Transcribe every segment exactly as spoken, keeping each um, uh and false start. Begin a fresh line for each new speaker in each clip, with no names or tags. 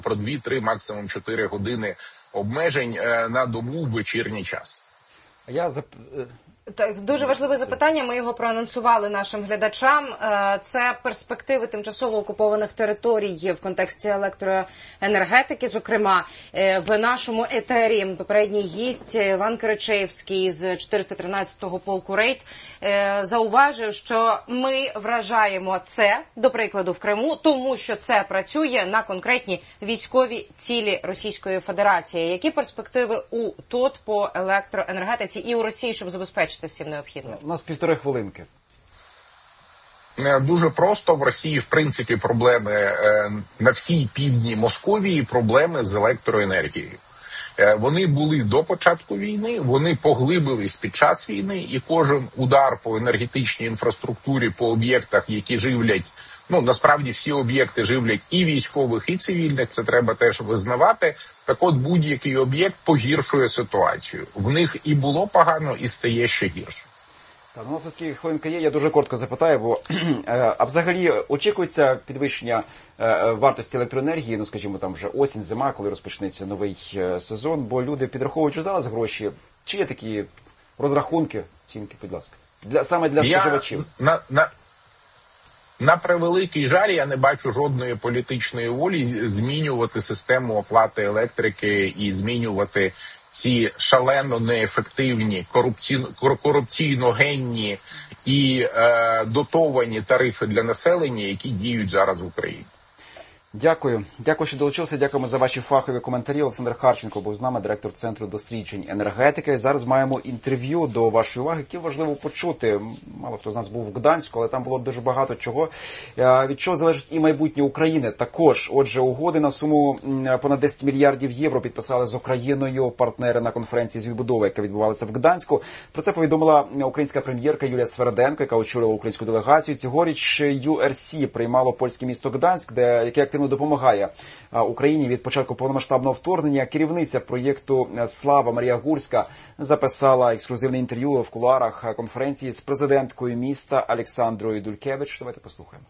про дві-три, максимум чотири години обмежень на добу в вечірній час.
Я зап...
Так, дуже важливе запитання, ми його проанонсували нашим глядачам. Це перспективи тимчасово окупованих територій в контексті електроенергетики. Зокрема, в нашому етері попередній гість Іван Киричеївський з чотириста тринадцятого полку «Рейд» зауважив, що ми вражаємо це, до прикладу, в Криму, тому що це працює на конкретні військові цілі Російської Федерації. Які перспективи у ТОТ по електроенергетиці і у Росії, щоб забезпечити всім необхідно?
У нас півтори хвилинки.
Дуже просто. В Росії, в принципі, проблеми на всій півдні Московії, проблеми з електроенергією. Вони були до початку війни, вони поглибились під час війни, і кожен удар по енергетичній інфраструктурі, по об'єктах, які живлять, ну, насправді всі об'єкти живлять і військових, і цивільних, це треба теж визнавати. Так от, будь-який об'єкт погіршує ситуацію. В них і було погано, і стає ще гірше.
Так, у нас оскільки хвилинка є, я дуже коротко запитаю, бо а взагалі очікується підвищення вартості електроенергії, ну, скажімо, там вже осінь, зима, коли розпочнеться новий сезон, бо люди підраховують вже зараз гроші. Чи є такі розрахунки, оцінки, будь ласка, для, саме для споживачів?
Я, на, на... На превеликий жаль, я не бачу жодної політичної волі змінювати систему оплати електрики і змінювати ці шалено неефективні, корупційно-генні і е, дотовані тарифи для населення, які діють зараз в Україні.
Дякую. Дякую, що долучилися. Дякуємо за ваші фахові коментарі. Олександр Харченко був з нами, директор Центру досліджень енергетики. Зараз маємо інтерв'ю до вашої уваги, яке важливо почути. Мало хто з нас був в Гданську, але там було дуже багато чого. Від чого залежить і майбутнє України також. Отже, угоди на суму понад десять мільярдів євро підписали з Україною партнери на конференції з відбудови, яка відбувалася в Гданську. Про це повідомила українська прем'єрка Юлія Сверденко, яка очолювала українську делегацію. Цьогоріч ю ар сі приймало польське місто Гданськ, де яке активно допомагає Україні від початку повномасштабного вторгнення. Керівниця проєкту «Слава» Марія Гурська записала ексклюзивне інтерв'ю в кулуарах конференції з президенткою міста Олександрою Дулькевич. Давайте послухаємо.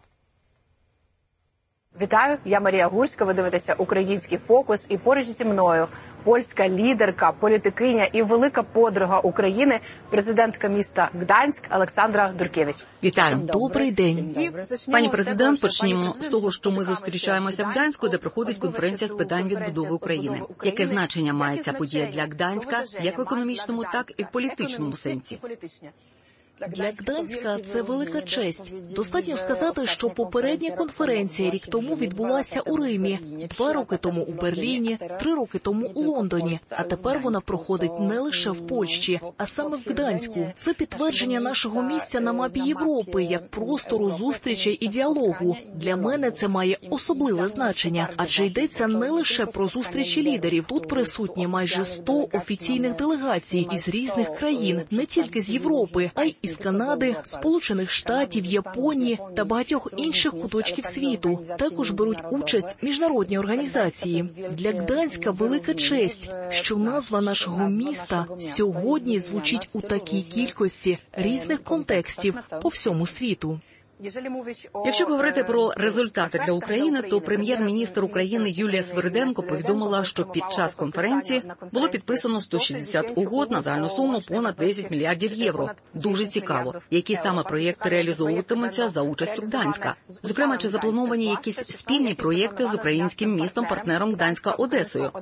Вітаю, я Марія Гурська, ви дивитеся «Український фокус» і поруч зі мною польська лідерка, політикиня і велика подруга України, президентка міста Гданськ Олександра Дуркевич.
Вітаю, добрий день. Пані президент, почнімо з того, що ми зустрічаємося в Гданську, де проходить конференція з питань відбудови України. Яке значення має ця подія для Гданська, як в економічному, так і в політичному сенсі?
Для Гданська це велика честь. Достатньо сказати, що попередня конференція рік тому відбулася у Римі, два роки тому у Берліні, три роки тому у Лондоні, а тепер вона проходить не лише в Польщі, а саме в Гданську. Це підтвердження нашого місця на мапі Європи, як простору зустрічей і діалогу. Для мене це має особливе значення, адже йдеться не лише про зустрічі лідерів. Тут присутні майже сто офіційних делегацій із різних країн, не тільки з Європи, а й із з Канади, Сполучених Штатів, Японії та багатьох інших куточків світу. Також беруть участь міжнародні організації. Для Гданська велика честь, що назва нашого міста сьогодні звучить у такій кількості різних контекстів по всьому світу.
Якщо говорити про результати для України, то прем'єр-міністр України Юлія Сверденко повідомила, що під час конференції було підписано сто шістдесят угод на загальну суму понад десять мільярдів євро. Дуже цікаво, які саме проєкти реалізовуватимуться за участю Гданська. Зокрема, чи заплановані якісь спільні проєкти з українським містом-партнером Гданська Одесою?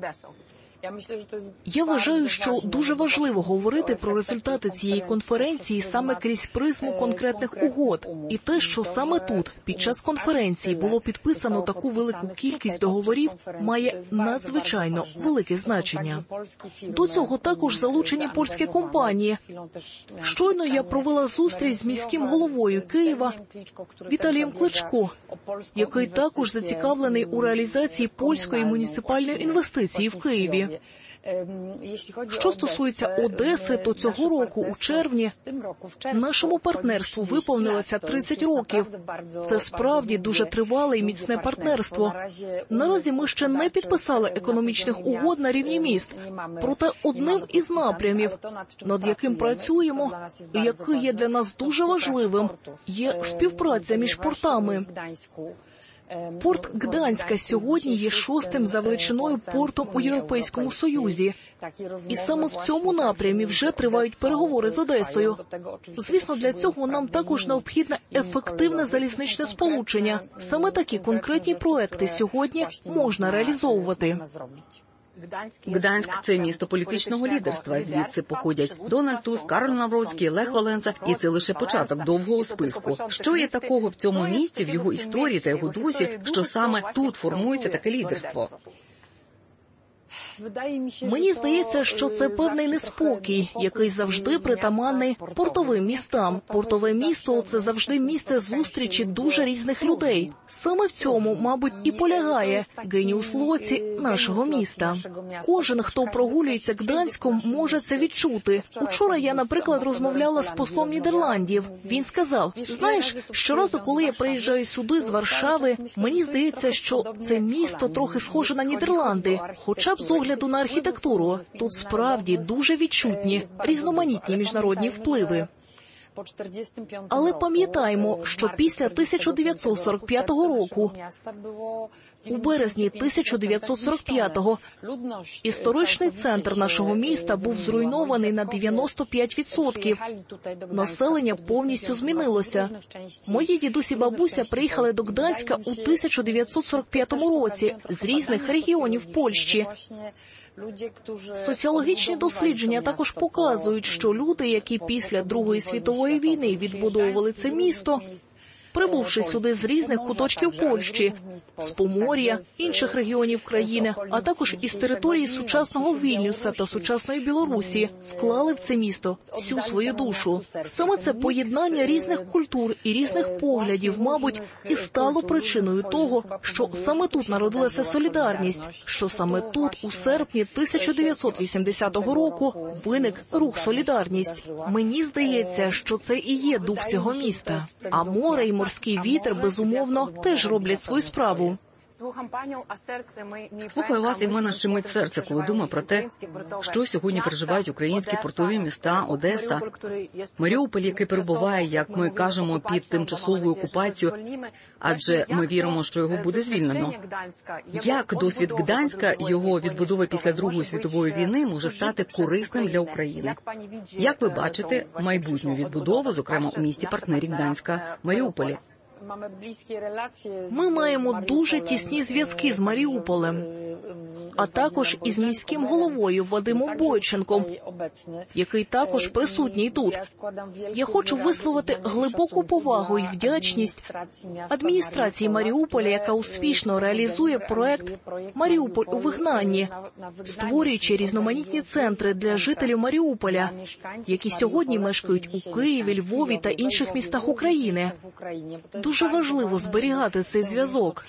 Я вважаю, що дуже важливо говорити про результати цієї конференції саме крізь призму конкретних угод. І те, що саме тут, під час конференції, було підписано таку велику кількість договорів, має надзвичайно велике значення. До цього також залучені польські компанії. Щойно я провела зустріч з міським головою Києва Віталієм Кличко, який також зацікавлений у реалізації польської муніципальної інвестиції в Києві. Що стосується Одеси, то цього року, у червні, нашому партнерству виповнилося тридцять років. Це справді дуже тривале і міцне партнерство. Наразі ми ще не підписали економічних угод на рівні міст. Проте одним із напрямів, над яким працюємо, і який є для нас дуже важливим, є співпраця між портами. Порт Гданська сьогодні є шостим за величиною портом у Європейському Союзі. І саме в цьому напрямі вже тривають переговори з Одесою. Звісно, для цього нам також необхідне ефективне залізничне сполучення. Саме такі конкретні проекти сьогодні можна реалізовувати.
Гданськ – це місто політичного лідерства. Звідси походять Дональд Туск, Карл Навроцький, Лех Валенса. І це лише початок довгого списку. Що є такого в цьому місті, в його історії та його дусі, що саме тут формується таке лідерство?
Мені здається, що це певний неспокій, який завжди притаманний портовим містам. Портове місто – це завжди місце зустрічі дуже різних людей. Саме в цьому, мабуть, і полягає геніус лоці нашого міста. Кожен, хто прогулюється Гданськом, може це відчути. Учора я, наприклад, розмовляла з послом Нідерландів. Він сказав, знаєш, щоразу, коли я приїжджаю сюди з Варшави, мені здається, що це місто трохи схоже на Нідерланди, хоча б з огляду на архітектуру. Тут справді дуже відчутні, різноманітні міжнародні впливи. Але пам'ятаємо, що після тисяча дев'ятсот сорок п'ятого року, у березні тисяча дев'ятсот сорок п'ятого, історичний центр нашого міста був зруйнований на дев'яносто п'ять відсотків. Населення повністю змінилося. Мої дідусь і бабуся приїхали до Гданська у тисяча дев'ятсот сорок п'ятому році з різних регіонів Польщі. Соціологічні дослідження також показують, що люди, які після Другої світової війни відбудовували це місто, прибувши сюди з різних куточків Польщі, з Помор'я, інших регіонів країни, а також із території сучасного Вільнюса та сучасної Білорусі, вклали в це місто всю свою душу. Саме це поєднання різних культур і різних поглядів, мабуть, і стало причиною того, що саме тут народилася солідарність, що саме тут, у серпні тисяча дев'ятсот вісімдесятого року, виник рух «Солідарність». Мені здається, що це і є дух цього міста. А море і морський вітер, безумовно, теж роблять свою справу.
Слухаю вас, і в мене щемить серце, коли думаю про те, що сьогодні переживають українські портові міста, Одеса, Маріуполь, який перебуває, як ми кажемо, під тимчасовою окупацією, адже ми віримо, що його буде звільнено. Як досвід Гданська, його відбудова після Другої світової війни, може стати корисним для України? Як ви бачите майбутню відбудову, зокрема у місті-партнері Гданська, Маріуполі?
Ми маємо дуже тісні зв'язки з Маріуполем, а також із міським головою Вадимом Бойченком, який також присутній тут. Я хочу висловити глибоку повагу і вдячність адміністрації Маріуполя, яка успішно реалізує проект «Маріуполь у вигнанні», створюючи різноманітні центри для жителів Маріуполя, які сьогодні мешкають у Києві, Львові та інших містах України. Дуже важливо зберігати цей зв'язок.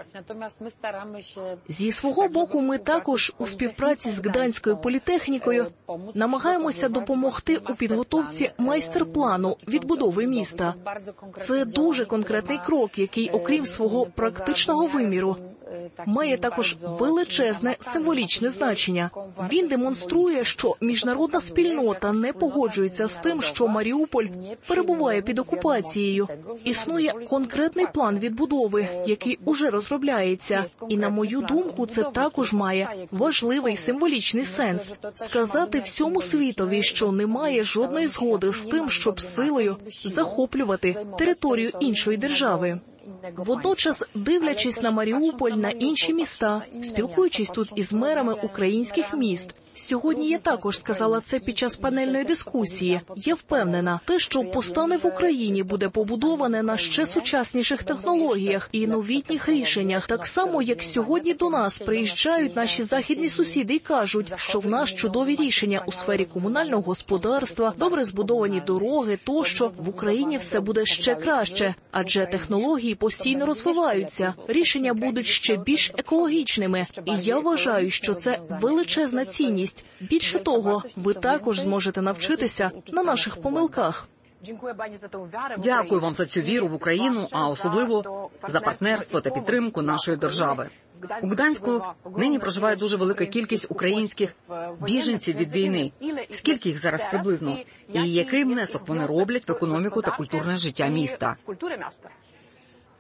Зі свого боку, ми також у співпраці з Гданською політехнікою намагаємося допомогти у підготовці майстер-плану відбудови міста. Це дуже конкретний крок, який, окрім свого практичного виміру, має також величезне символічне значення. Він демонструє, що міжнародна спільнота не погоджується з тим, що Маріуполь перебуває під окупацією. Існує конкретний план відбудови, який уже розробляється. І, на мою думку, це також має важливий символічний сенс. Сказати всьому світові, що немає жодної згоди з тим, щоб силою захоплювати територію іншої держави. Водночас, дивлячись на Маріуполь, на інші міста, спілкуючись тут із мерами українських міст, сьогодні я також сказала це під час панельної дискусії. Я впевнена, те, що постане в Україні, буде побудоване на ще сучасніших технологіях і новітніх рішеннях, так само, як сьогодні до нас приїжджають наші західні сусіди і кажуть, що в нас чудові рішення у сфері комунального господарства, добре збудовані дороги, тощо в Україні все буде ще краще, адже технології постійно розвиваються, рішення будуть ще більш екологічними, і я вважаю, що це величезна цінність. Більше того, ви також зможете навчитися на наших помилках.
Дякую вам за цю віру в Україну, а особливо за партнерство та підтримку нашої держави. У Гданську нині проживає дуже велика кількість українських біженців від війни. Скільки їх зараз приблизно? І який внесок вони роблять в економіку та культурне життя міста?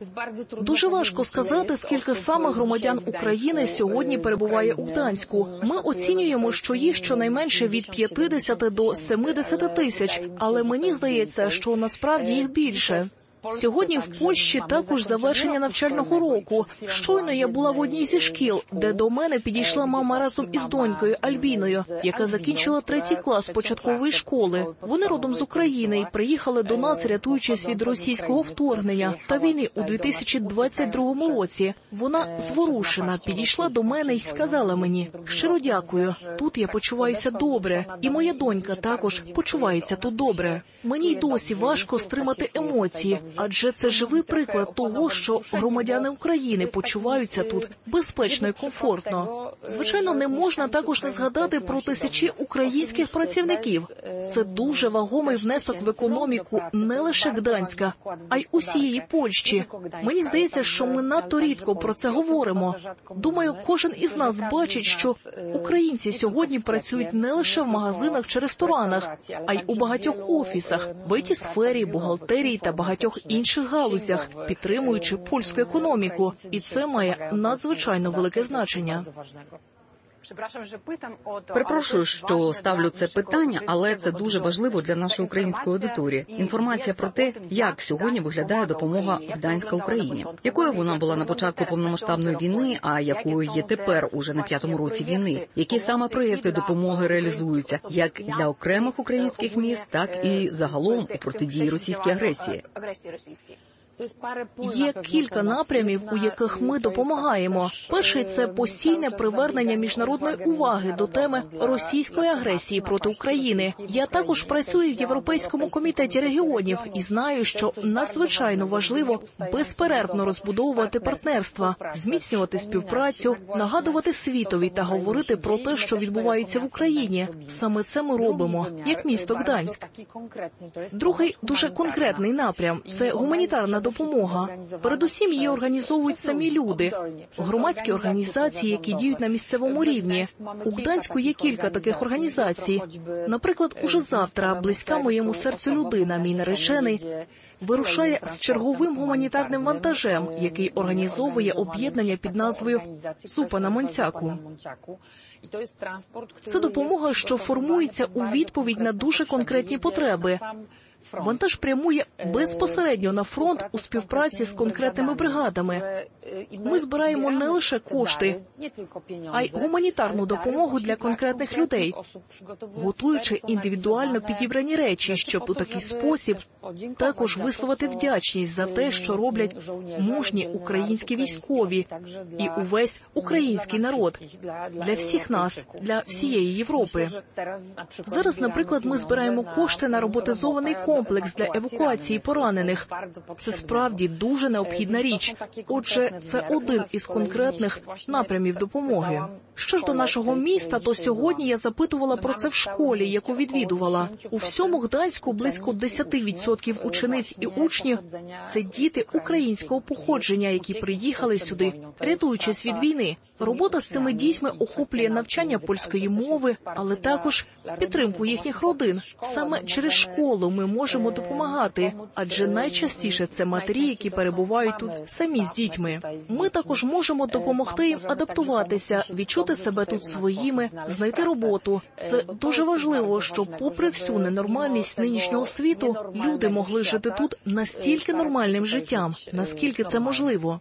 Дуже важко сказати, скільки саме громадян України сьогодні перебуває у Гданську. Ми оцінюємо, що їх щонайменше від п'ятдесят до сімдесят тисяч, але мені здається, що насправді їх більше. Сьогодні в Польщі також завершення навчального року. Щойно я була в одній зі шкіл, де до мене підійшла мама разом із донькою Альбіною, яка закінчила третій клас початкової школи. Вони родом з України і приїхали до нас, рятуючись від російського вторгнення та війни у дві тисячі двадцять другому році. Вона зворушена, підійшла до мене і сказала мені: «Щиро дякую, тут я почуваюся добре, і моя донька також почувається тут добре». Мені й досі важко стримати емоції, адже це живий приклад того, що громадяни України почуваються тут безпечно і комфортно. Звичайно, не можна також не згадати про тисячі українських працівників. Це дуже вагомий внесок в економіку не лише Гданська, а й усієї Польщі. Мені здається, що ми надто рідко про це говоримо. Думаю, кожен із нас бачить, що українці сьогодні працюють не лише в магазинах чи ресторанах, а й у багатьох офісах, в ай ті-сфері, бухгалтерії та багатьох інших галузях, підтримуючи польську економіку. І це має надзвичайно велике значення.
Перепрошую, що ставлю це питання, але це дуже важливо для нашої української аудиторії. Інформація про те, як сьогодні виглядає допомога Гданська Україні. Якою вона була на початку повномасштабної війни, а якою є тепер, уже на п'ятому році війни. Які саме проєкти допомоги реалізуються, як для окремих українських міст, так і загалом у протидії російській агресії.
Є кілька напрямів, у яких ми допомагаємо. Перший – це постійне привернення міжнародної уваги до теми російської агресії проти України. Я також працюю в Європейському комітеті регіонів і знаю, що надзвичайно важливо безперервно розбудовувати партнерства, зміцнювати співпрацю, нагадувати світові та говорити про те, що відбувається в Україні. Саме це ми робимо, як місто Гданськ. Другий дуже конкретний напрям – це гуманітарна допомога. Передусім її організовують самі люди, громадські організації, які діють на місцевому рівні. У Гданську є кілька таких організацій. Наприклад, уже завтра близька моєму серцю людина, мій наречений, вирушає з черговим гуманітарним вантажем, який організовує об'єднання під назвою «Супа на Монцяку». Це допомога, що формується у відповідь на дуже конкретні потреби. Вантаж прямує безпосередньо на фронт у співпраці з конкретними бригадами. Ми збираємо не лише кошти, а й гуманітарну допомогу для конкретних людей, готуючи індивідуально підібрані речі, щоб у такий спосіб також висловити вдячність за те, що роблять мужні українські військові і увесь український народ, для всіх нас, для всієї Європи. Зараз, наприклад, ми збираємо кошти на роботизований комплекс для евакуації поранених. Це справді дуже необхідна річ. Отже, це один із конкретних напрямів допомоги. Що ж до нашого міста, то сьогодні я запитувала про це в школі, яку відвідувала. У всьому Гданську близько десять відсотків учениць і учнів – це діти українського походження, які приїхали сюди, рятуючись від війни. Робота з цими дітьми охоплює навчання польської мови, але також підтримку їхніх родин. Саме через школу ми можемо допомагати, адже найчастіше це матері, які перебувають тут самі з дітьми. Ми також можемо допомогти їм адаптуватися, відчути себе тут своїми, знайти роботу. Це дуже важливо, щоб попри всю ненормальність нинішнього світу, люди могли жити тут настільки нормальним життям, наскільки це можливо.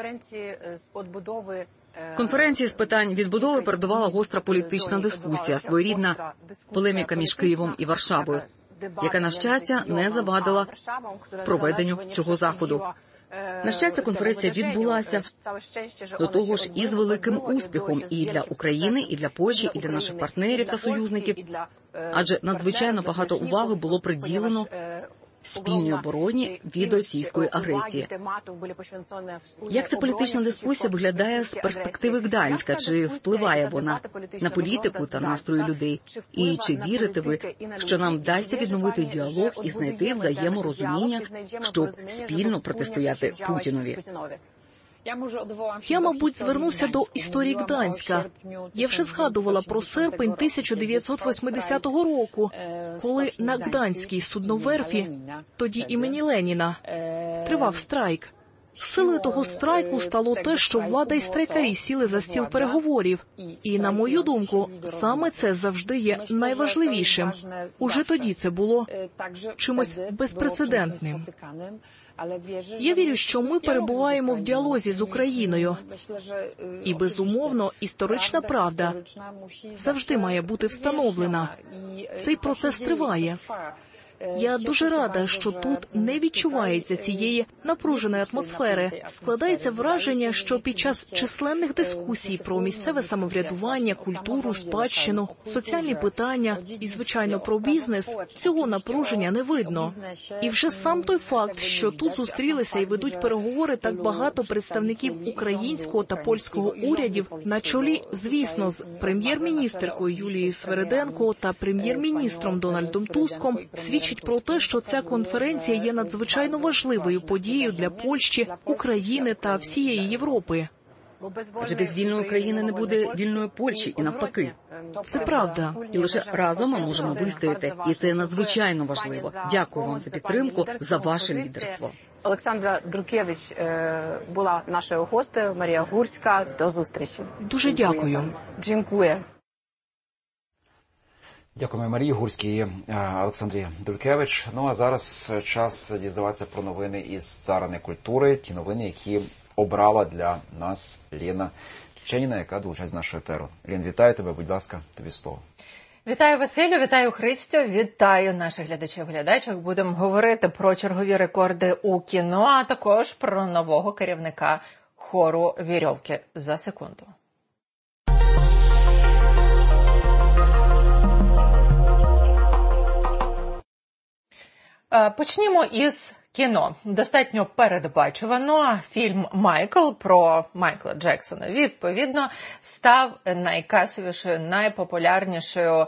Конференції з питань відбудови передувала гостра політична дискусія, своєрідна полеміка між Києвом і Варшавою, яка, на щастя, не завадила проведенню цього заходу. На щастя, конференція відбулася, до того ж, із великим успіхом і для України, і для Польщі, і для наших партнерів та союзників, адже надзвичайно багато уваги було приділено спільній обороні від російської агресії. Як ця політична дискусія виглядає з перспективи Гданська? Чи впливає вона на політику та настрої людей? І чи вірите ви, що нам вдасться відновити діалог і знайти взаєморозуміння, щоб спільно протистояти Путінові?
Я, мабуть, звернуся до історії Гданська. Я вже згадувала про серпень тисяча дев'ятсот восьмидесятого року, коли на Гданській судноверфі, тоді імені Леніна, тривав страйк. Силою того страйку стало те, що влада і страйкарі сіли за стіл переговорів. І, на мою думку, саме це завжди є найважливішим. Уже тоді це було чимось безпрецедентним. Я вірю, що ми перебуваємо в діалозі з Україною. І, безумовно, історична правда завжди має бути встановлена. Цей процес триває. Я дуже рада, що тут не відчувається цієї напруженої атмосфери. Складається враження, що під час численних дискусій про місцеве самоврядування, культуру, спадщину, соціальні питання і, звичайно, про бізнес, цього напруження не видно. І вже сам той факт, що тут зустрілися і ведуть переговори так багато представників українського та польського урядів на чолі, звісно, з прем'єр-міністеркою Юлією Свериденко та прем'єр-міністром Дональдом Туском, свідчить про те, що ця конференція є надзвичайно важливою подією для Польщі, України та всієї Європи.
Адже без вільної України не буде вільної Польщі і навпаки.
Це правда.
І лише разом ми можемо вистояти, і це надзвичайно важливо. Дякую вам за підтримку, за ваше лідерство.
Олександра Друкевич була нашою гостею, Марія Гурська. До зустрічі.
Дуже дякую.
Дякую.
Дякуємо Марії Гурській і Олександрі Друкевич. Ну а зараз час дізнаватися про новини із царини культури. Ті новини, які обрала для нас Лена Чеченіна, яка долучається до нашого етеру. Лен, вітаю тебе, будь ласка, тобі слово.
Вітаю, Василю, вітаю, Христю, вітаю наших глядачів-глядачок. Будемо говорити про чергові рекорди у кіно, а також про нового керівника хору «Вірьовки». За секунду. Почнімо із кіно. Достатньо передбачувано. Фільм «Майкл» про Майкла Джексона, відповідно, став найкасовішою, найпопулярнішою,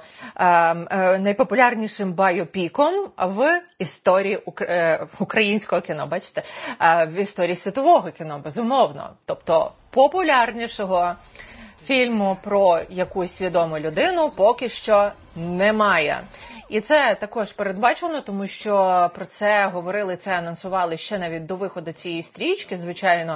найпопулярнішим байопіком в історії українського кіно. Бачите? В історії світового кіно, безумовно. Тобто популярнішого фільму про якусь відому людину поки що немає. І це також передбачено, тому що про це говорили, це анонсували ще навіть до виходу цієї стрічки, звичайно,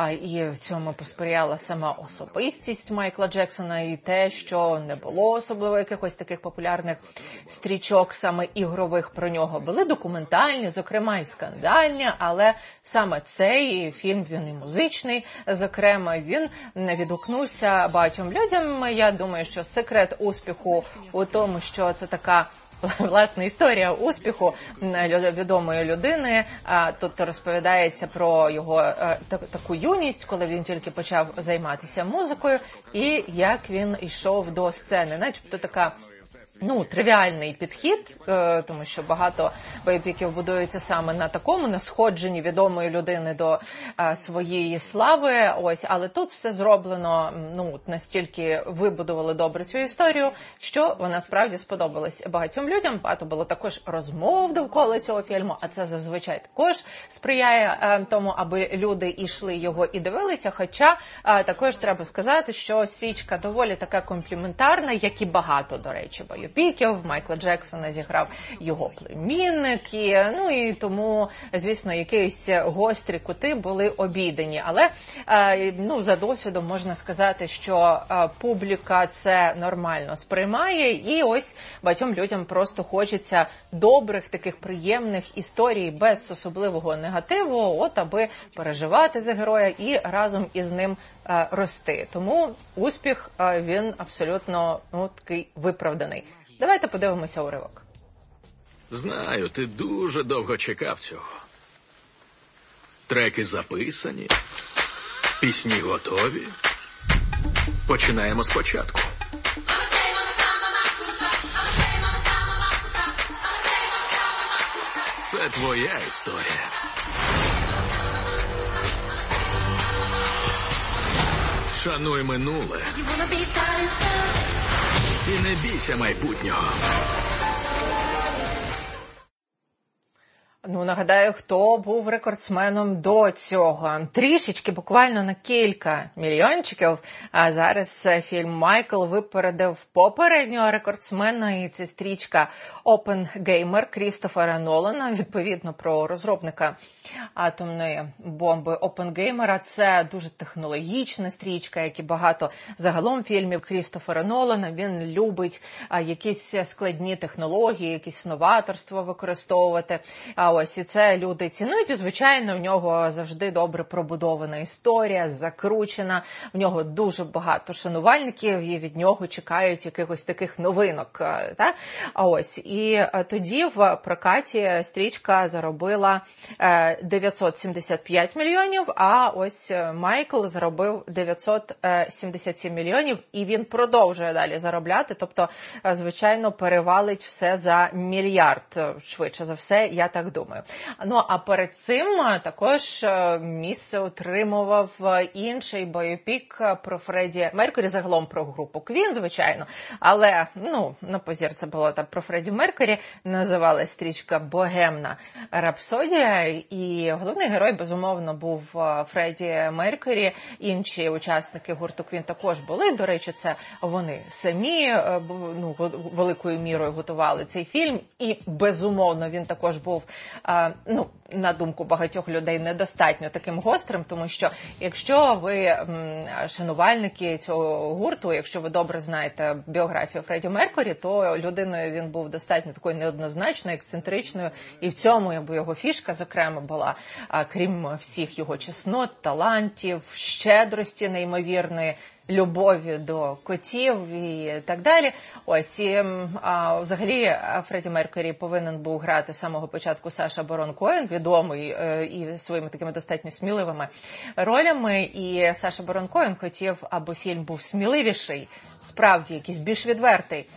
і в цьому посприяла сама особистість Майкла Джексона і те, що не було особливо якихось таких популярних стрічок, саме ігрових про нього. Були документальні, зокрема і скандальні, але саме цей фільм, він і музичний, зокрема, він відгукнувся багатьом людям. Я думаю, що секрет успіху у тому, що це така власне історія успіху відомої людини. Тут розповідається про його таку юність, коли він тільки почав займатися музикою, і як він йшов до сцени. Начебто така, ну, тривіальний підхід, тому що багато байопіків будуються саме на такому, на сходженні відомої людини до своєї слави. Ось, але тут все зроблено, ну, настільки вибудували добре цю історію, що вона справді сподобалась багатьом людям. Багато було також розмов довкола цього фільму, а це зазвичай також сприяє тому, аби люди йшли його і дивилися. Хоча також треба сказати, що стрічка доволі така компліментарна, як і багато, до речі, байопіків. Майкла Джексона зіграв його племінник, і, ну, і тому, звісно, якісь гострі кути були обійдені. Але, ну, за досвідом можна сказати, що публіка це нормально сприймає, і ось багатьом людям просто хочеться добрих, таких приємних історій без особливого негативу, от аби переживати за героя і разом із ним рости. Тому успіх, він абсолютно, ну, такий виправданий. Давайте подивимося уривок.
Знаю, ти дуже довго чекав цього. Треки записані, пісні готові. Починаємо спочатку. Це твоя історія. Шануй минуле. І не бійся майбутнього.
Ну, нагадаю, хто був рекордсменом до цього. Трішечки, буквально на кілька мільйончиків. А зараз фільм «Майкл» випередив попереднього рекордсмена, і це стрічка «Опенгеймер» Крістофера Нолана, відповідно про розробника атомної бомби Опенгеймера. Це дуже технологічна стрічка, як і багато загалом фільмів Крістофера Нолана. Він любить а, якісь складні технології, якісь новаторство використовувати. А ось і це люди цінують. І, звичайно, в нього завжди добре пробудована історія, закручена. В нього дуже багато шанувальників, і від нього чекають якихось таких новинок. Та? А ось і тоді в прокаті стрічка заробила дев'ятсот сімдесят п'ять мільйонів, а ось Майкл заробив дев'ятсот сімдесят сім мільйонів, і він продовжує далі заробляти, тобто, звичайно, перевалить все за мільярд, швидше за все, я так думаю. Ну, а перед цим також місце отримував інший бойопік про Фредді Меркурі, загалом про групу Квін, звичайно, але, ну, на позір це було так про Фредді Меркурі, називалась стрічка «Богемна рапсодія», і головний герой, безумовно, був Фредді Меркурі. Інші учасники гурту Квін також були. До речі, це вони самі, ну, великою мірою готували цей фільм. І, безумовно, він також був, ну, на думку багатьох людей, недостатньо таким гострим, тому що якщо ви шанувальники цього гурту, якщо ви добре знаєте біографію Фредді Меркурі, то людиною він був достатньо такою неоднозначною, ексцентричною, і в цьому якби його фішка, зокрема, була, крім всіх його чеснот, талантів, щедрості неймовірної, любові до котів і так далі. Ось, і а, взагалі Фредді Меркурі повинен був грати з самого початку Саша Барон Коен, відомий е, і своїми такими достатньо сміливими ролями. І Саша Барон Коен хотів, аби фільм був сміливіший, справді якийсь більш відвертий.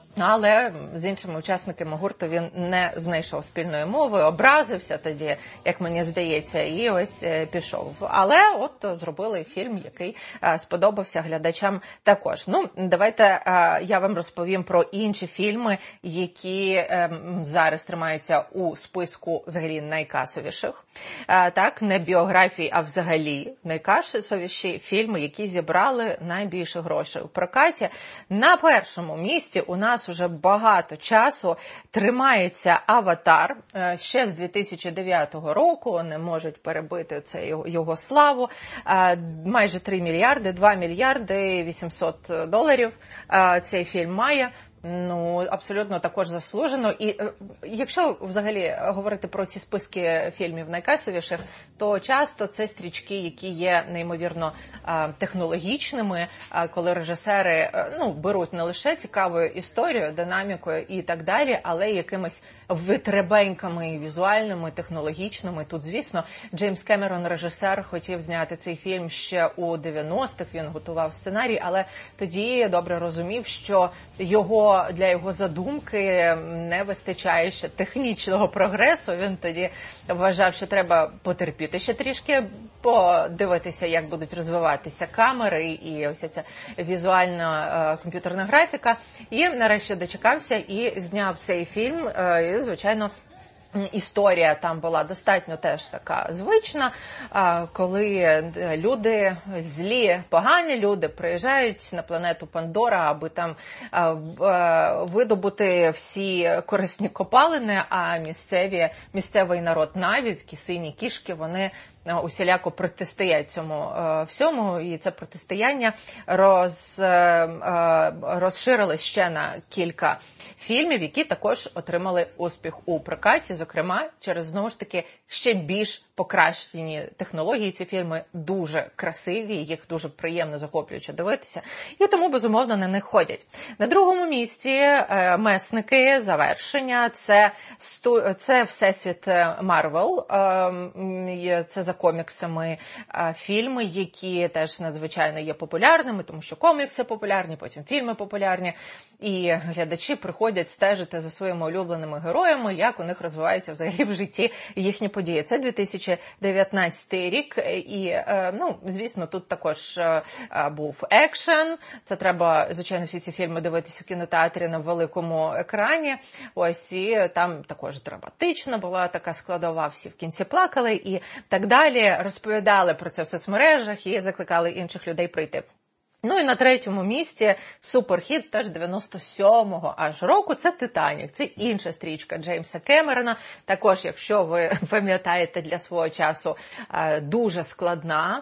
Але з іншими учасниками гурту він не знайшов спільної мови, образився тоді, як мені здається, і ось пішов. Але от зробили фільм, який сподобався глядачам також. Ну, давайте я вам розповім про інші фільми, які зараз тримаються у списку взагалі найкасовіших. Так, не біографії, а взагалі найкасовіші фільми, які зібрали найбільше грошей у прокаті. На першому місці у нас уже багато часу тримається «Аватар». Ще з дві тисячі дев'ятого року не можуть перебити це його славу. Майже три мільярди, два мільярди вісімсот доларів цей фільм має. Ну, абсолютно також заслужено. І якщо взагалі говорити про ці списки фільмів найкасовіших, то часто це стрічки, які є неймовірно технологічними, коли режисери, ну, беруть не лише цікаву історію, динамікою і так далі, але й якимись витребеньками візуальними, технологічними. Тут, звісно, Джеймс Кемерон, режисер, хотів зняти цей фільм ще у дев'яностих, він готував сценарій, але тоді добре розумів, що його для його задумки не вистачає ще технічного прогресу. Він тоді вважав, що треба потерпіти ще трішки, подивитися, як будуть розвиватися камери і ось ця візуальна е, комп'ютерна графіка. І нарешті дочекався і зняв цей фільм. Е, і, звичайно, історія там була достатньо теж така звична, коли люди, злі, погані люди приїжджають на планету Пандора, аби там видобути всі корисні копалини, а місцеві, місцевий народ Наві, такі сині кішки, вони усіляко протистоять цьому всьому, і це протистояння роз, розширилось ще на кілька фільмів, які також отримали успіх у прокаті, зокрема, через, знову ж таки, ще більш покращені технології. Ці фільми дуже красиві, їх дуже приємно, захоплююче дивитися, і тому, безумовно, на них ходять. На другому місці «Месники», завершення, це, це Всесвіт Марвел, це за коміксами фільми, які теж надзвичайно є популярними, тому що комікси популярні, потім фільми популярні, і глядачі приходять стежити за своїми улюбленими героями, як у них розвиваються взагалі в житті їхні події. Це дві тисячі дев'ятнадцятий рік, і, ну, звісно, тут також був екшен. Це треба, звичайно, всі ці фільми дивитися в кінотеатрі на великому екрані. Ось, і там також драматична була така складова, всі в кінці плакали і так далі. Розповідали про це в соцмережах і закликали інших людей прийти. Ну і на третьому місці суперхіт теж дев'яносто сьомого аж року, це «Титанік». Це інша стрічка Джеймса Кемерона. Також, якщо ви пам'ятаєте, для свого часу дуже складна.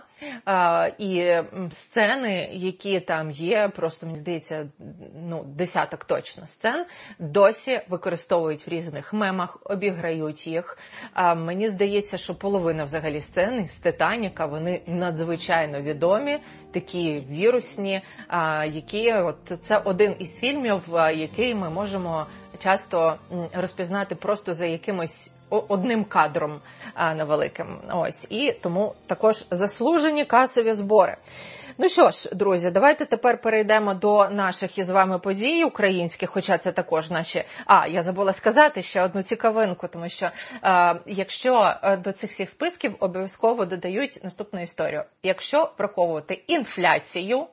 І сцени, які там є, просто, мені здається, ну, десяток точно сцен, досі використовують в різних мемах, обіграють їх. Мені здається, що половина взагалі сцен з «Титаніка», вони надзвичайно відомі, такі вірусні, які, от це один із фільмів, який ми можемо часто розпізнати просто за якимось одним кадром невеликим. Ось. І тому також заслужені касові збори. Ну що ж, друзі, давайте тепер перейдемо до наших із вами подій українських, хоча це також наші... А, я забула сказати ще одну цікавинку, тому що е, якщо до цих всіх списків обов'язково додають наступну історію. Якщо враховувати інфляцію,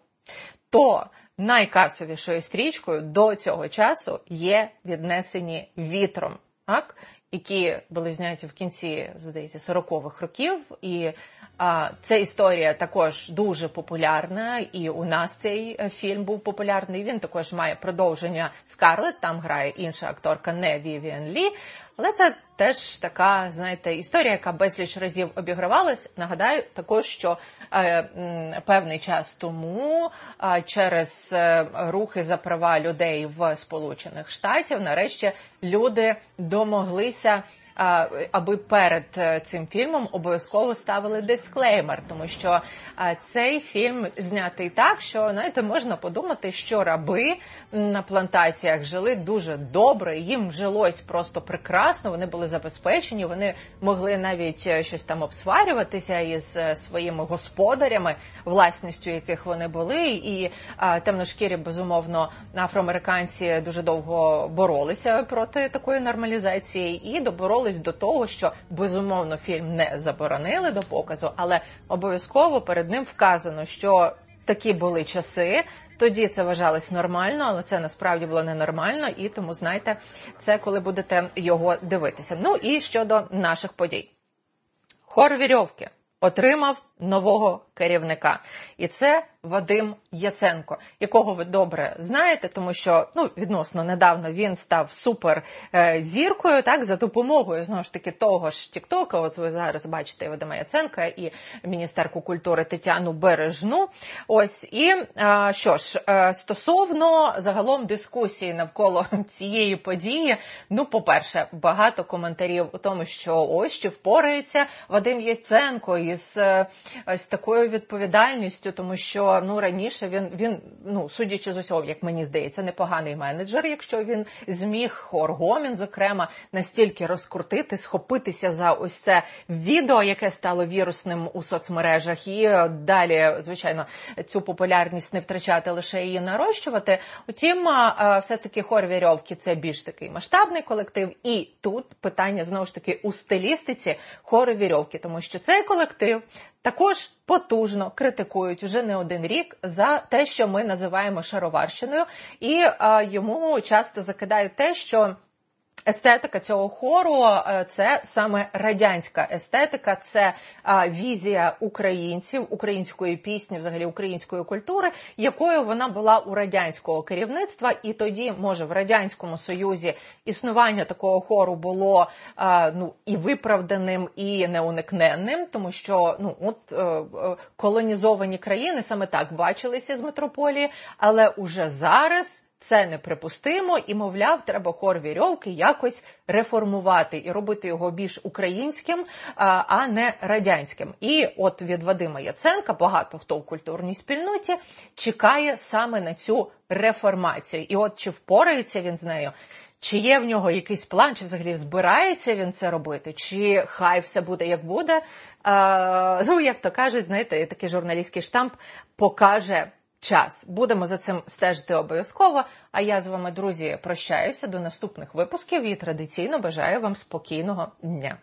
то найкасовішою стрічкою до цього часу є «Віднесені вітром», так? Які були зняті в кінці, здається, сорокових років. І а, ця історія також дуже популярна, і у нас цей фільм був популярний. Він також має продовження «Скарлетт», там грає інша акторка, не Вівіан Лі. Але це теж така, знаєте, історія, яка безліч разів обігравалась. Нагадаю також, що е, м, певний час тому е, через е, рухи за права людей в Сполучених Штатів нарешті люди домоглися, аби перед цим фільмом обов'язково ставили дисклеймер, тому що цей фільм знятий так, що, знаєте, можна подумати, що раби на плантаціях жили дуже добре, їм жилось просто прекрасно, вони були забезпечені, вони могли навіть щось там обсварюватися із своїми господарями, власністю яких вони були, і темношкірі, безумовно, афроамериканці дуже довго боролися проти такої нормалізації і доборолися до того, що, безумовно, фільм не заборонили до показу, але обов'язково перед ним вказано, що такі були часи, тоді це вважалось нормально, але це насправді було ненормально, і тому, знаєте, це коли будете його дивитися. Ну і щодо наших подій. Хор «Вірьовки» отримав нового керівника. І це Вадим Яценко, якого ви добре знаєте, тому що, ну, відносно недавно він став супер е, зіркою, так, за допомогою, знову ж таки, того ж Тік-Тока. От ви зараз бачите Вадима Яценка і міністерку культури Тетяну Бережну. Ось, і е, що ж, е, стосовно загалом дискусії навколо цієї події, ну, по-перше, багато коментарів у тому, що ось, чи впорається Вадим Яценко із е, ось такою відповідальністю, тому що, ну, раніше він, він, ну, судячи з усього, як мені здається, непоганий менеджер, якщо він зміг, хор Гомін, зокрема, настільки розкрутити, схопитися за ось це відео, яке стало вірусним у соцмережах, і далі, звичайно, цю популярність не втрачати, лише її нарощувати. Утім, все-таки хор «Вірьовки» – це більш такий масштабний колектив, і тут питання, знову ж таки, у стилістиці хору «Вірьовки», тому що цей колектив також потужно критикують вже не один рік за те, що ми називаємо шароварщиною, і а, йому часто закидають те, що естетика цього хору – це саме радянська естетика, це а, візія українців, української пісні, взагалі української культури, якою вона була у радянського керівництва. І тоді, може, в Радянському Союзі існування такого хору було а, ну, і виправданим, і неуникненним, тому що, ну, от е, колонізовані країни саме так бачилися з метрополії, але уже зараз це неприпустимо, і, мовляв, треба хор «Вірьовки» якось реформувати і робити його більш українським, а не радянським. І от від Вадима Яценка багато хто в культурній спільноті чекає саме на цю реформацію. І от чи впорається він з нею, чи є в нього якийсь план, чи взагалі збирається він це робити, чи хай все буде як буде. Е, ну, як то кажуть, знаєте, такий журналістський штамп покаже час. Будемо за цим стежити обов'язково. А я з вами, друзі, прощаюся до наступних випусків і традиційно бажаю вам спокійного дня.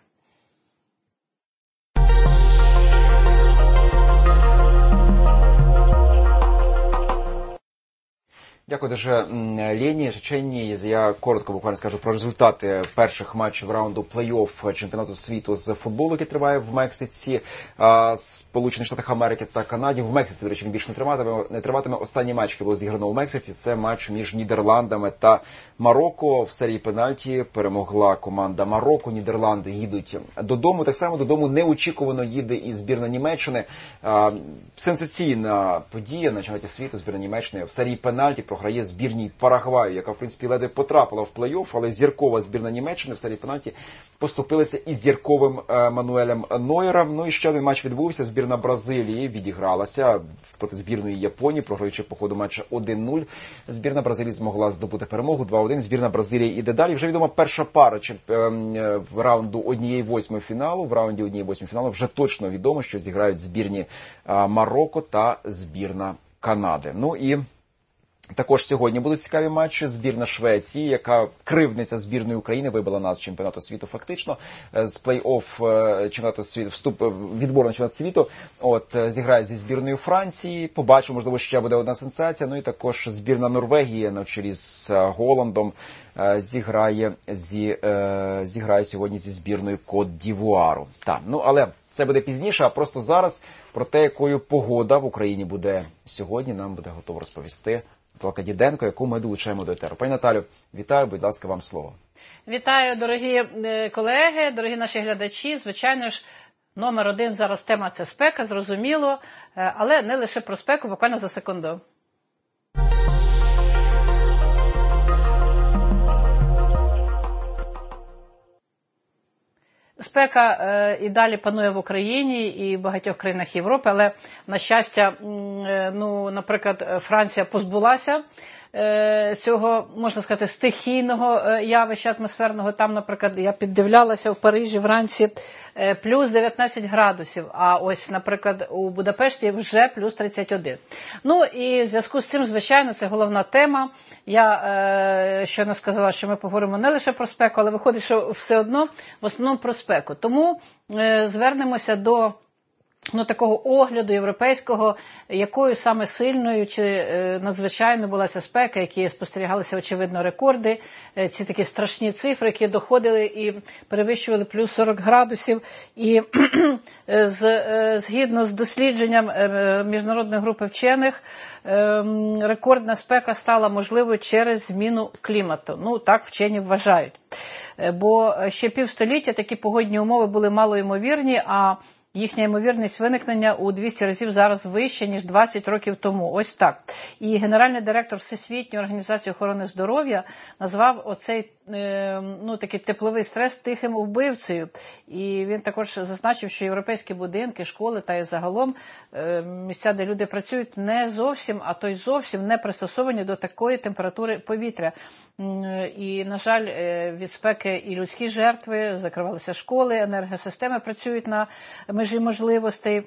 Дякую дуже Лені Шевченній. Я коротко буквально скажу про результати перших матчів раунду плей-офф чемпіонату світу з футболу, який триває в Мексиці, Сполучених Штатах Америки та Канаді. В Мексиці, до речі, він більше не триватиме. Не триватиме. Останній матч, який було зіграно в Мексиці, це матч між Нідерландами та Марокко. В серії пенальті перемогла команда Марокко. Нідерланди їдуть додому. Так само додому неочікувано їде і збірна Німеччини. Сенсаційна подія на чемпіонаті світу. Збірна Німеччини в серії пенальті програє збірній Парагваю, яка, в принципі, ледве потрапила в плей-офф, але зіркова збірна Німеччини в серії пенальті поступилася із зірковим е, Мануелем Нойером. Ну і ще один матч відбувся. Збірна Бразилії відігралася проти збірної Японії, програючи по ходу матча один нуль. Збірна Бразилії змогла здобути перемогу два один. Збірна Бразилії іде далі. Вже відома перша пара чи, е, в раунду однієї восьмої фіналу. В раунді однієї восьмої фіналу вже точно відомо, що зіграють збірні е, Марокко та збірна Канади. Ну і також сьогодні будуть цікаві матчі. Збірна Швеції, яка кривдниця збірної України, вибила нас з чемпіонату світу фактично, з плей-офф чемпіонату світу, вступ, відбор на чемпіонат світу, от, зіграє зі збірною Франції. Побачимо, можливо, ще буде одна сенсація. Ну і також збірна Норвегії на чолі з Голландом зіграє, зі, зіграє сьогодні зі збірною Кот-д'Івуару. Так, ну але це буде пізніше, а просто зараз про те, якою погода в Україні буде сьогодні, нам буде готово розповісти Наталка Діденко, яку ми долучаємо до етеру. Пані Наталю, вітаю, будь ласка, вам слово.
Вітаю, дорогі колеги, дорогі наші глядачі. Звичайно ж, номер один зараз тема – це спека, зрозуміло, але не лише про спеку, буквально за секунду. Спека е, і далі панує в Україні і в багатьох країнах Європи, але, на щастя, е, ну, наприклад, Франція позбулася е, цього, можна сказати, стихійного е, явища атмосферного. Там, наприклад, я піддивлялася в Парижі вранці е, плюс дев'ятнадцять градусів, а ось, наприклад, у Будапешті вже плюс тридцять один. Ну, і в зв'язку з цим, звичайно, це головна тема. Я е, щойно сказала, що ми поговоримо не лише про спеку, але виходить, що все одно в основному про спеку. Тому е, звернемося до ну, такого огляду європейського, якою саме сильною чи е, надзвичайно була ця спека, які спостерігалися, очевидно, рекорди, е, ці такі страшні цифри, які доходили і перевищували плюс сорок градусів. І з, е, згідно з дослідженням е, міжнародної групи вчених, е, рекордна спека стала можливою через зміну клімату. Ну, так вчені вважають. Е, бо ще півстоліття такі погодні умови були малоймовірні, а їхня ймовірність виникнення у двісті разів зараз вища, ніж двадцять років тому. Ось так. І генеральний директор Всесвітньої організації охорони здоров'я назвав оцей ну, такий тепловий стрес тихим вбивцею. І він також зазначив, що європейські будинки, школи та і загалом місця, де люди працюють, не зовсім, а то й зовсім не пристосовані до такої температури повітря. І, на жаль, від спеки і людські жертви, закривалися школи, енергосистеми працюють на межі можливостей.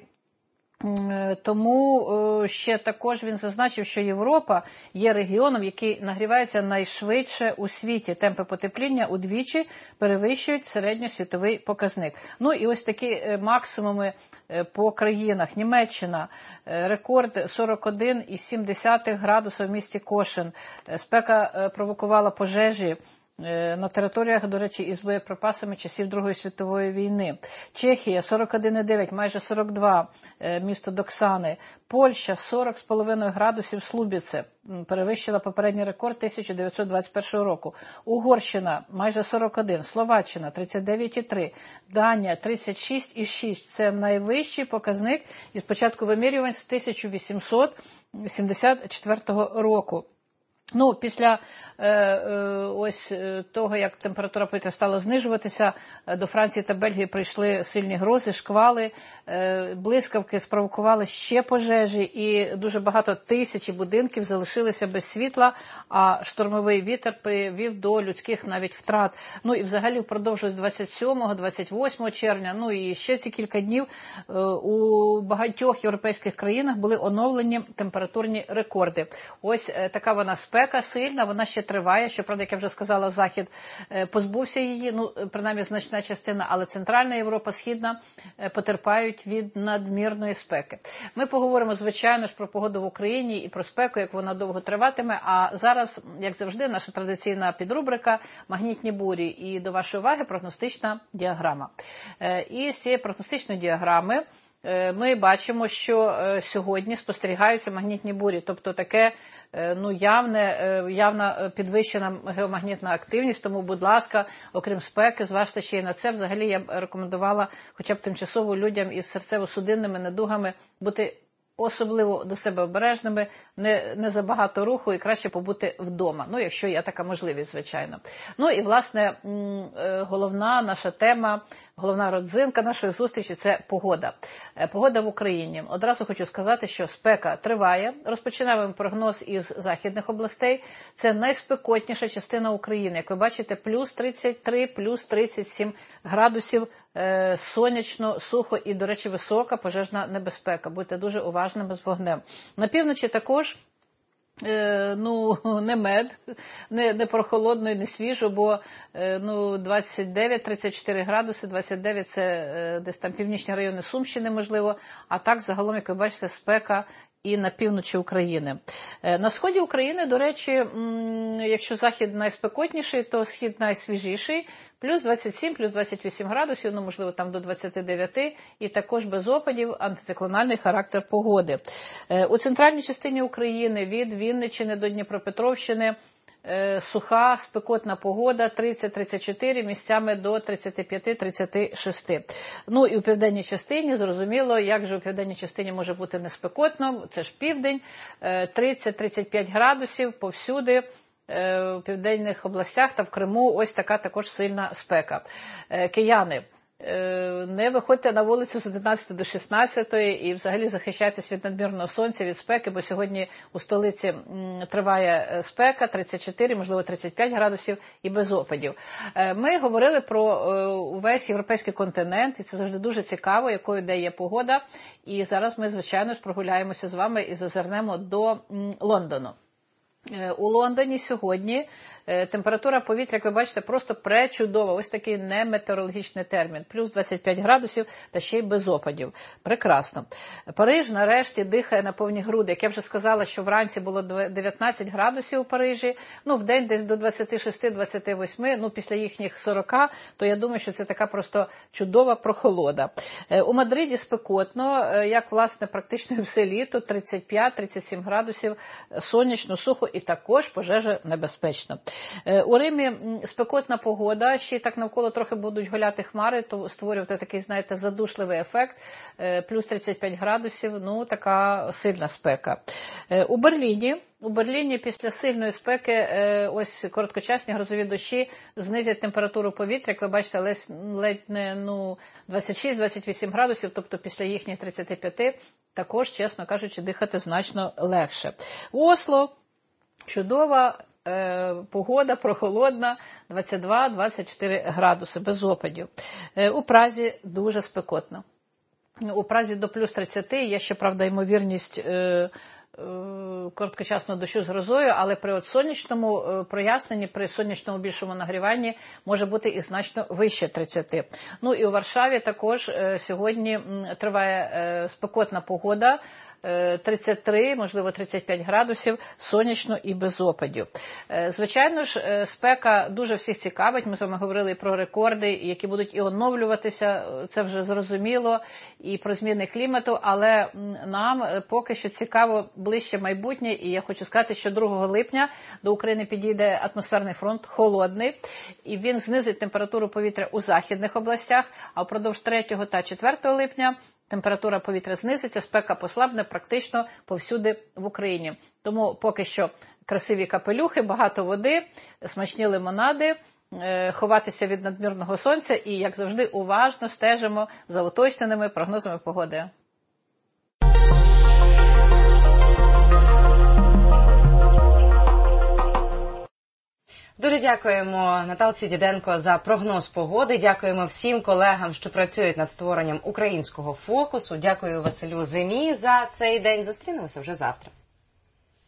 Тому ще також він зазначив, що Європа є регіоном, який нагрівається найшвидше у світі. Темпи потепління удвічі перевищують середньосвітовий показник. Ну і ось такі максимуми по країнах. Німеччина, рекорд сорок один цілих сім десятих градуса в місті Кошин. Спека провокувала пожежі на територіях, до речі, із боєприпасами часів Другої світової війни. Чехія сорок один цілих дев'ять, майже сорок два, місто Доксани. Польща сорок цілих п'ять градусів Слубіце, перевищила попередній рекорд тисяча дев'ятсот двадцять першого року. Угорщина майже сорок один, Словаччина тридцять дев'ять цілих три, Данія тридцять шість цілих шість. Це найвищий показник із початку вимірювань з тисяча вісімсот сімдесят четвертого року. Ну, після е, е, ось того, як температура повітря стала знижуватися, до Франції та Бельгії прийшли сильні грози, шквали, е, блискавки спровокували ще пожежі, і дуже багато тисячі будинків залишилися без світла, а штормовий вітер привів до людських навіть втрат. Ну, і взагалі впродовж двадцять сьомого - двадцять восьмого червня, ну і ще ці кілька днів е, у багатьох європейських країнах були оновлені температурні рекорди. Ось е, така вона спека. Спека сильна, вона ще триває, щоправда, як я вже сказала, Захід позбувся її, ну, принаймні значна частина, але Центральна Європа, Східна потерпають від надмірної спеки. Ми поговоримо, звичайно ж, про погоду в Україні і про спеку, як вона довго триватиме, а зараз, як завжди, наша традиційна підрубрика «Магнітні бурі» і до вашої уваги прогностична діаграма. І з цієї прогностичної діаграми ми бачимо, що сьогодні спостерігаються магнітні бурі, тобто таке ну, явне, явна підвищена геомагнітна активність, тому, будь ласка, окрім спеки, зважте ще й на це. Взагалі, я б рекомендувала хоча б тимчасово людям із серцево-судинними недугами бути особливо до себе обережними, не, не забагато руху і краще побути вдома. Ну, якщо є така можливість, звичайно. Ну, і, власне, головна наша тема, головна родзинка нашої зустрічі – це погода. Погода в Україні. Одразу хочу сказати, що спека триває. Розпочинаємо прогноз із західних областей. Це найспекотніша частина України. Як ви бачите, плюс тридцять три, плюс тридцять сім градусів, е, сонячно, сухо і, до речі, висока пожежна небезпека. Будьте дуже уважними з вогнем. На півночі також Е, ну, не мед, не, не прохолодно і не свіжо, бо е, ну, двадцять дев'ять - тридцять чотири градуси, двадцять дев'ять це е, десь там північні райони Сумщини, можливо, а так загалом, як ви бачите, спека і на півночі України. Е, на сході України, до речі, м, якщо захід найспекотніший, то схід найсвіжіший, плюс двадцять сім, плюс двадцять вісім градусів, ну, можливо, там до двадцяти дев'яти, і також без опадів, антициклональний характер погоди. Е, у центральній частині України від Вінниччини до Дніпропетровщини е, суха, спекотна погода, тридцять - тридцять чотири, місцями до тридцять п'ять - тридцять шість. Ну, і у південній частині, зрозуміло, як же у південній частині може бути неспекотно, це ж південь, е, тридцять - тридцять п'ять градусів повсюди, у південних областях та в Криму ось така також сильна спека. Кияни, не виходьте на вулицю з одинадцятої до шістнадцятої і взагалі захищайтесь від надмірного сонця, від спеки, бо сьогодні у столиці триває спека, тридцять чотири, можливо, тридцять п'ять градусів і без опадів. Ми говорили про увесь європейський континент, і це завжди дуже цікаво, якою де є погода. І зараз ми, звичайно ж, прогуляємося з вами і зазирнемо до Лондону. У Лондоні сьогодні температура повітря, як ви бачите, просто пречудова. Ось такий неметеорологічний термін. Плюс двадцять п'ять градусів та ще й без опадів. Прекрасно. Париж нарешті дихає на повні груди. Як я вже сказала, що вранці було дев'ятнадцять градусів у Парижі, ну, в день десь до двадцять шість - двадцять вісім, ну, після їхніх сорока, то я думаю, що це така просто чудова прохолода. У Мадриді спекотно, як, власне, практично все літо, тридцять п'ять - тридцять сім градусів, сонячно, сухо і також пожежа небезпечно. У Римі спекотна погода, ще й так навколо трохи будуть гуляти хмари, то створювати такий, знаєте, задушливий ефект, плюс тридцять п'ять градусів, ну, така сильна спека. У Берліні, у Берліні після сильної спеки ось короткочасні грозові дощі знизять температуру повітря, як ви бачите, ледь, ледь не ну, двадцять шість - двадцять вісім градусів, тобто після їхніх тридцяти п'яти також, чесно кажучи, дихати значно легше. У Осло чудова е, погода, прохолодна, двадцять два - двадцять чотири градуси, без опадів. Е, у Празі дуже спекотно. У Празі до плюс тридцяти, є ще, правда, ймовірність е, е, короткочасного дощу з грозою, але при от сонячному е, проясненні, при сонячному більшому нагріванні може бути і значно вище тридцяти. Ну і у Варшаві також е, сьогодні м, триває е, спекотна погода, тридцять три, можливо, тридцять п'ять градусів, сонячно і без опадів. Звичайно ж, спека дуже всіх цікавить. Ми з вами говорили і про рекорди, які будуть і оновлюватися, це вже зрозуміло, і про зміни клімату, але нам поки що цікаво ближче майбутнє, і я хочу сказати, що другого липня до України підійде атмосферний фронт, холодний, і він знизить температуру повітря у західних областях, а впродовж третього та четвертого липня температура повітря знизиться, спека послабне практично повсюди в Україні. Тому поки що красиві капелюхи, багато води, смачні лимонади, ховатися від надмірного сонця і, як завжди, уважно стежимо за уточненими прогнозами погоди.
Дуже дякуємо Наталці Діденко за прогноз погоди. Дякуємо всім колегам, що працюють над створенням українського фокусу. Дякую Василю Зимі за цей день. Зустрінемося вже завтра.